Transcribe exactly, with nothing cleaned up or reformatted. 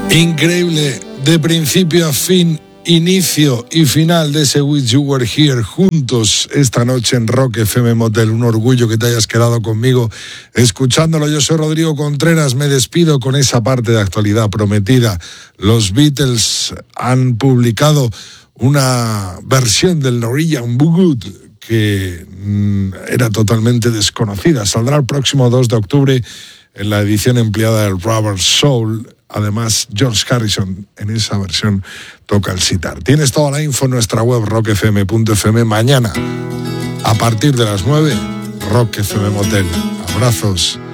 Increíble, de principio a fin, inicio y final de ese Wish You Were Here juntos esta noche en Rock F M Motel. Un orgullo que te hayas quedado conmigo escuchándolo. Yo soy Rodrigo Contreras, me despido con esa parte de actualidad prometida. Los Beatles han publicado una versión del Norwegian Wood que mmm, era totalmente desconocida. Saldrá el próximo dos de octubre en la edición empleada del Rubber Soul. Además, George Harrison en esa versión toca el sitar. Tienes toda la info en nuestra web rock f m punto f m. Mañana, a partir de las nueve, Rock F M Motel. Abrazos.